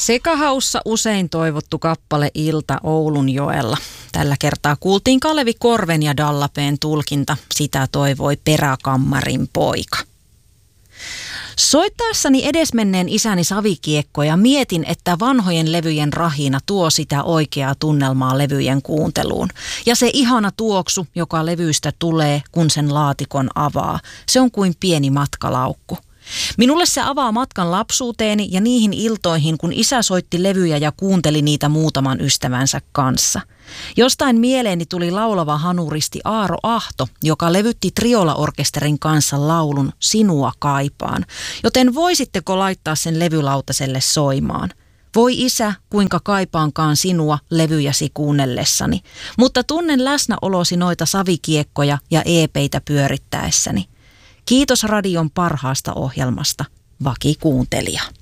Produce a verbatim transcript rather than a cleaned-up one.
Sekahaussa usein toivottu kappale Ilta Oulunjoella. Tällä kertaa kuultiin Kalevi Korven ja Dallapeen tulkinta Sitä toivoi peräkammarin poika. Soittaessani edesmenneen isäni savikiekkoja mietin, että vanhojen levyjen rahina tuo sitä oikeaa tunnelmaa levyjen kuunteluun. Ja se ihana tuoksu, joka levyistä tulee, kun sen laatikon avaa, se on kuin pieni matkalaukku. Minulle se avaa matkan lapsuuteeni ja niihin iltoihin, kun isä soitti levyjä ja kuunteli niitä muutaman ystävänsä kanssa. Jostain mieleeni tuli laulava hanuristi Aaro Ahto, joka levytti Triola-orkesterin kanssa laulun Sinua kaipaan, joten voisitteko laittaa sen levylautaselle soimaan? Voi isä, kuinka kaipaankaan sinua levyjäsi kuunnellessani, mutta tunnen läsnäolosi noita savikiekkoja ja eepeitä pyörittäessäni. Kiitos radion parhaasta ohjelmasta, vakikuuntelija.